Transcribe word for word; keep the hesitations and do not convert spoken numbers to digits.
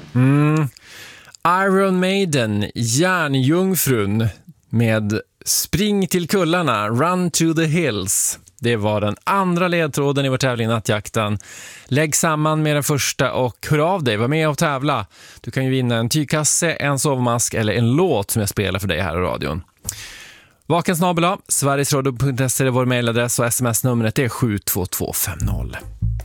Mm. Iron Maiden, Järnjungfrun med Spring till kullarna, Run to the Hills. Det var den andra ledtråden i vår tävling Nattjakten. Lägg samman med den första och hör av dig, var med och tävla. Du kan ju vinna en tygkasse, en sovmask eller en låt som jag spelar för dig här i radion. Vaken snabel-a, sverigesradio punkt se är vår mejladress och sms-numret är sju två två fem noll.